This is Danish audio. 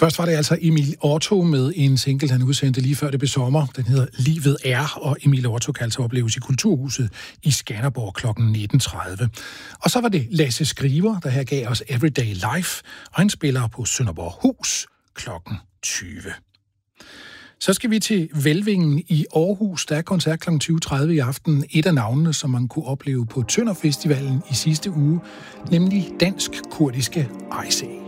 Først var det altså Emil Otto med en single, han udsendte lige før det blev sommer. Den hedder Livet er, og Emil Otto kan altså opleves i Kulturhuset i Skanderborg kl. 19.30. Og så var det Lasse Skriver, der her gav os Everyday Life, og han spiller på Sønderborg Hus kl. 20. Så skal vi til Velvingen i Aarhus. Der er koncert kl. 20.30 i aften. Et af navnene, som man kunne opleve på Tønder Festivalen i sidste uge, nemlig dansk-kurdiske Ayse.